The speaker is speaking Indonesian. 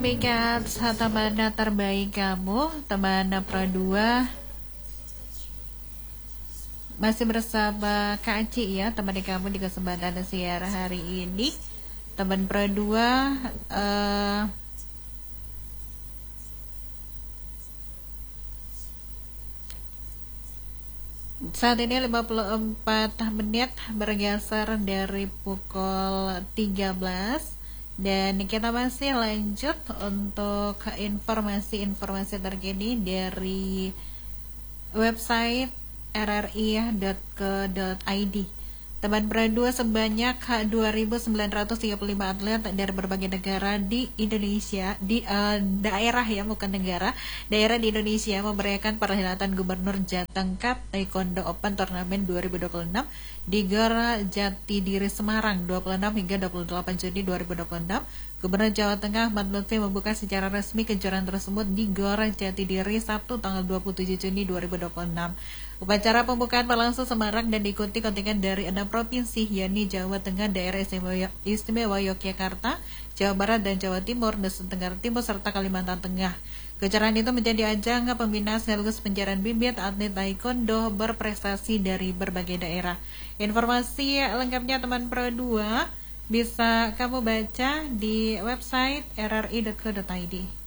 Mikat teman terbaik kamu, teman Pro 2 masih bersama Kak Aci ya, teman kamu di kesempatan siar hari ini. Teman Pro 2 saat ini 54 menit bergeser dari pukul 13 dan kita masih lanjut untuk informasi-informasi terkini dari website rri.co.id. Teman Pro 2 sebanyak 2.935 atlet dari berbagai negara di Indonesia, di daerah ya, bukan negara, daerah di Indonesia memberikan perhelatan Gubernur Jateng Cup Taekwondo Open Turnamen 2026 di Gor Jatidiri Semarang 26 hingga 28 Juni 2026. Gubernur Jawa Tengah Ahmad Lutfi membuka secara resmi kejuaraan tersebut di Gor Jatidiri Sabtu tanggal 27 Juni 2026. Upacara pembukaan berlangsung semarak dan diikuti kontingen dari 6 provinsi, yakni Jawa Tengah, Daerah Istimewa Yogyakarta, Jawa Barat dan Jawa Timur, Nusa Tenggara Timur serta Kalimantan Tengah. Kejuaraan itu menjadi ajang pembinaan sekaligus pencarian bibit atlet taekwondo berprestasi dari berbagai daerah. Informasi lengkapnya teman Pro 2 bisa kamu baca di website rri.co.id.